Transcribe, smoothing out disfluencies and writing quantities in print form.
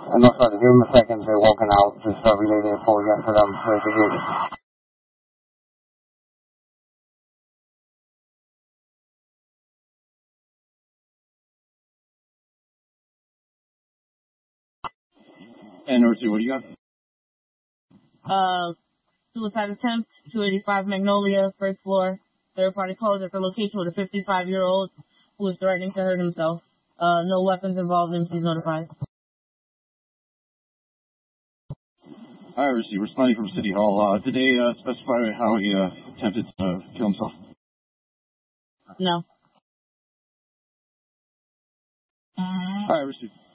And also, give them a second, they're walking out, just relay their full again for them, so they get And number 2, what do you got? Suicide attempt, 285 Magnolia, first floor. Third party calls at the location with a 55-year-old who is threatening to hurt himself. No weapons involved, and please notify. I received. Responding from City Hall. Did they specify how he attempted to kill himself? No. I received.